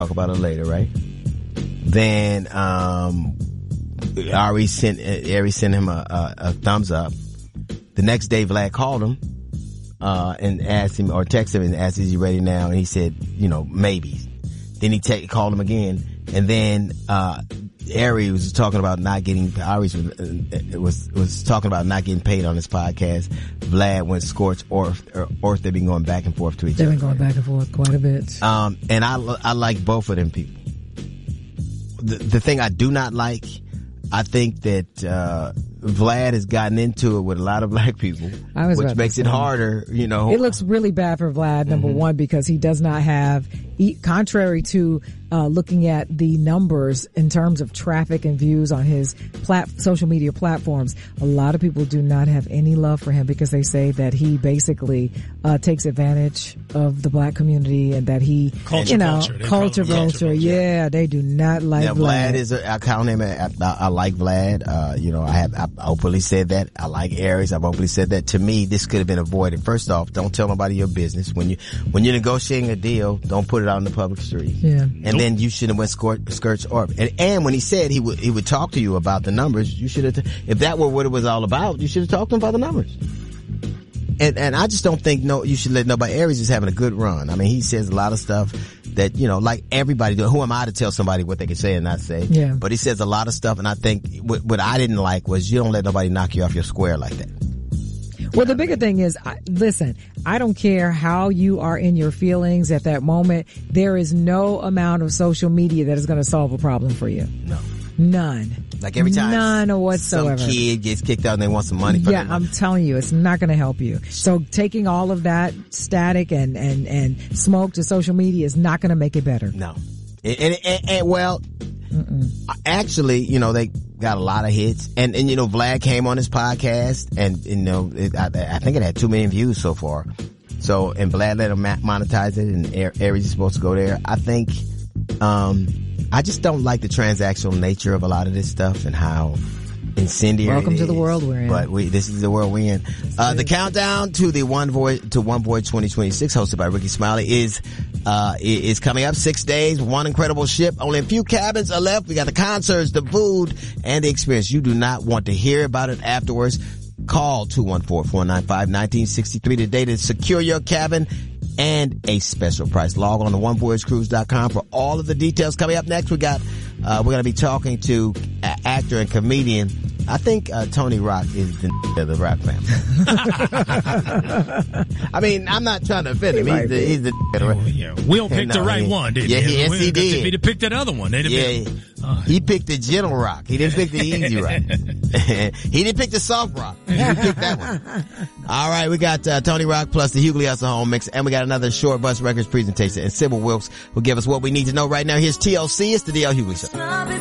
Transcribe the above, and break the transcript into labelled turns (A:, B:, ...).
A: talk about it later, right? Then, Ari sent him a thumbs up. The next day, Vlad called him, and asked him, or texted him and asked, is he ready now? And he said, maybe. Then he called him again. And then, Ari was talking about not getting, was talking about not getting paid on his podcast. Vlad went scorched earth. They've been going back and forth to each other.
B: They've been going back and forth quite a bit.
A: And I like both of them people. The thing I do not like, I think that Vlad has gotten into it with a lot of black people, which makes it harder, It
B: looks really bad for Vlad, number one, because he does not have, contrary to looking at the numbers in terms of traffic and views on his social media platforms, a lot of people do not have any love for him because they say that he basically takes advantage of the black community and that he, culture vulture. Yeah, they do not like Vlad.
A: I count him. I like Vlad. I openly said that. I like Aries. I've openly said that. To me, this could have been avoided. First off, don't tell nobody your business. When you're negotiating a deal, don't put it out in the public street. Yeah. And then you should have went skirts or, and when he said he would talk to you about the numbers, you should have, if that were what it was all about, you should have talked to him about the numbers. And I just don't think you should let nobody. Aries is having a good run. I mean, he says a lot of stuff that, like everybody do. Who am I to tell somebody what they can say and not say? Yeah. But he says a lot of stuff, and I think what I didn't like was you don't let nobody knock you off your square like that.
B: Well, the bigger thing is, listen, I don't care how you are in your feelings at that moment. There is no amount of social media that is going to solve a problem for you.
A: No.
B: None.
A: Like every time
B: none whatsoever.
A: Some kid gets kicked out and they want some money for
B: I'm telling you, it's not going to help you. So taking all of that static and smoke to social media is not going to make it better.
A: No. Actually, they got a lot of hits, and Vlad came on his podcast, and I think it had 2 million views so far. So, and Vlad let him monetize it, and Aries is supposed to go there. I think, I just don't like the transactional nature of a lot of this stuff and how incendiary.
B: Welcome to the world we're in.
A: But this is the world we're in. The countdown to the One Voyage 2026, hosted by Ricky Smiley, is coming up. 6 days, one incredible ship. Only a few cabins are left. We got the concerts, the food, and the experience. You do not want to hear about it afterwards. Call 214-495-1963 today to secure your cabin and a special price. Log on to onevoyagecruise.com for all of the details. Coming up next, we're going to be talking to actor and comedian. I think Tony Rock is the Rock family. I mean, I'm not trying to offend him. He's the
C: Will picked the right one, didn't he?
A: Yes, he did.
C: If he'd have picked that other one, they'd have been...
A: He picked the gentle rock. He didn't pick the easy rock. He didn't pick the soft rock. He picked that one. All right, we got Tony Rock plus the Hugh Hustle Home Mix, and we got another Short Bus Records presentation. And Sybil Wilkes will give us what we need to know right now. Here's TLC. It's the DL Hughley Show.